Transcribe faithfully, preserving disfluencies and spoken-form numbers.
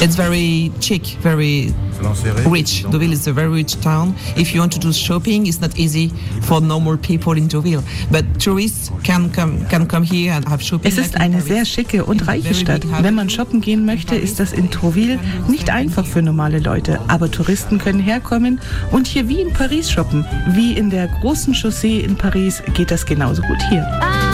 It's very chic, very rich. Deauville is a very rich town. If you want to do shopping, it's not easy for normal people in Deauville. But tourists can come, can come here and have shopping. Es ist eine sehr schicke und reiche Stadt. Wenn man shoppen gehen möchte, ist das in Deauville nicht einfach für normale Leute. Aber Touristen können herkommen und hier wie in Paris shoppen. Wie in der großen Chaussee in Paris geht das genauso gut hier.